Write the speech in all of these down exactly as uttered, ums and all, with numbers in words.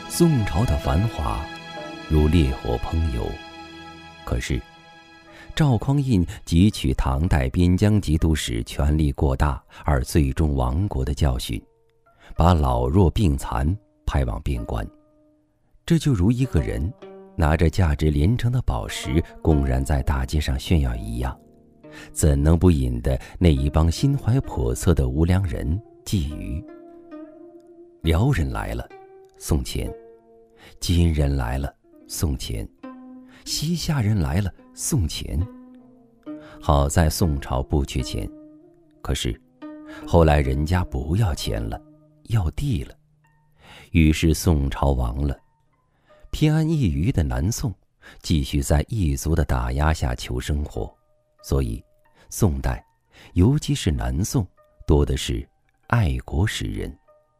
宋朝的繁华如烈火烹油，可是赵匡胤汲取唐代边疆节度使权力过大而最终亡国的教训，把老弱病残派往边关。这就如一个人拿着价值连城的宝石公然在大街上炫耀一样，怎能不引得那一帮心怀叵测的无良人觊觎？辽人来了，送钱；金人来了，送钱；西夏人来了，送钱。好在宋朝不缺钱，可是后来人家不要钱了，要地了，于是宋朝亡了。偏安一隅的南宋继续在异族的打压下求生活，所以宋代，尤其是南宋，多的是爱国诗人。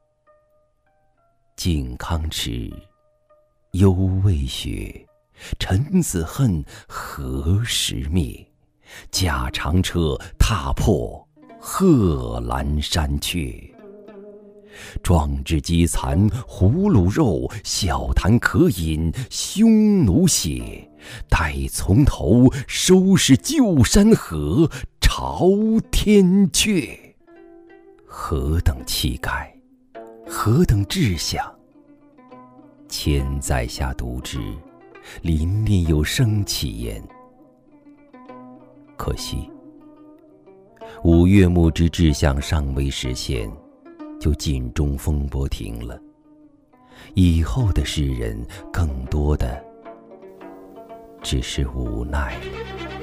靖康耻，犹未雪，臣子恨，何时灭？驾长车，踏破贺兰山阙。壮志饥残胡虏肉，笑谈渴饮匈奴血。待从头，收拾旧山河，朝天阙。何等气概，何等志向！千载下读之，临练有生气焉。可惜五岳牧之志向尚未实现，就尽中风波停了。以后的诗人更多的只是无奈了。